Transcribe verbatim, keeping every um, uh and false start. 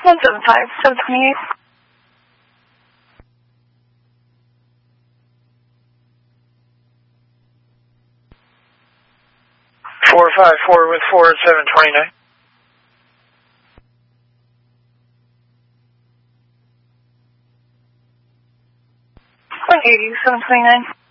one seven five, seven twenty-eight. four five four with four at seven twenty-nine. one eighty, seven twenty-nine.